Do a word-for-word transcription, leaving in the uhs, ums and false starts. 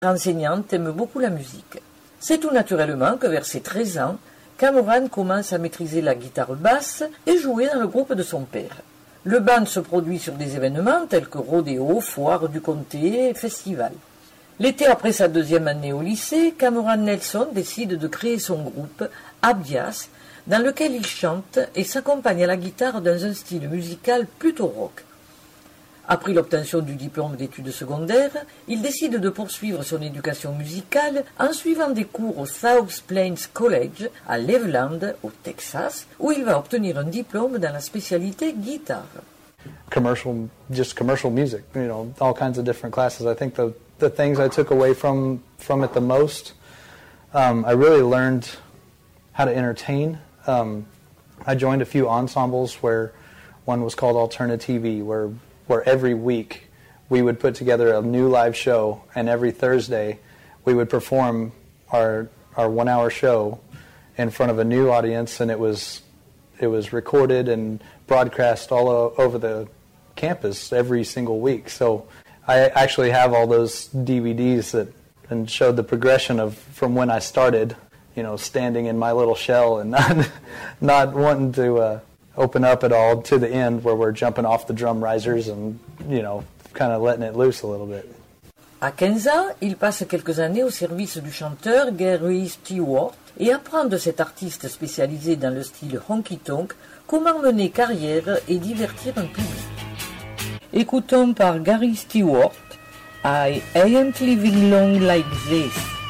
enseignante aime beaucoup la musique. C'est tout naturellement que vers ses treize ans, Cameron commence à maîtriser la guitare basse et jouer dans le groupe de son père. Le band se produit sur des événements tels que rodéo, foire du comté et festivals. L'été après sa deuxième année au lycée, Cameron Nelson décide de créer son groupe, Abdias, dans lequel il chante et s'accompagne à la guitare dans un style musical plutôt rock. Après l'obtention du diplôme d'études secondaires, il décide de poursuivre son éducation musicale en suivant des cours au South Plains College à Cleveland, au Texas, où il va obtenir un diplôme dans la spécialité guitare. Commercial, just commercial music, you know, all kinds of different classes. I think the the things I took away from from it the most, um, I really learned how to entertain. Um, I joined a few ensembles where one was called Alternative, where where every week we would put together a new live show, and every Thursday we would perform our our one hour show in front of a new audience, and it was it was recorded and broadcast all o- over the campus every single week. So I actually have all those D V Ds that and showed the progression of from when I started, you know, standing in my little shell and not not wanting to uh, open up at all, to the end where we're jumping off the drum risers and, you know, kind of letting it loose a little bit. À quinze ans, il passe quelques années au service du chanteur Gary Stewart et apprend de cet artiste spécialisé dans le style honky-tonk comment mener carrière et divertir un public. Écoutons par Gary Stewart, I Ain't Living Long Like This.